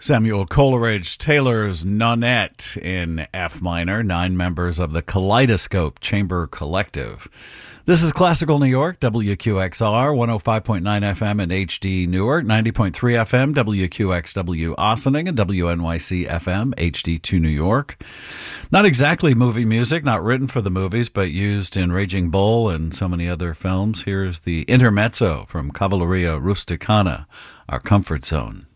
Samuel Coleridge Taylor's Nonette in F minor, 9 members of the Kaleidoscope Chamber Collective. This is Classical New York, WQXR, 105.9 FM in HD Newark, 90.3 FM, WQXW Ossining, and WNYC FM, HD2 New York. Not exactly movie music, not written for the movies, but used in Raging Bull and so many other films. Here's the Intermezzo from Cavalleria Rusticana, our comfort zone.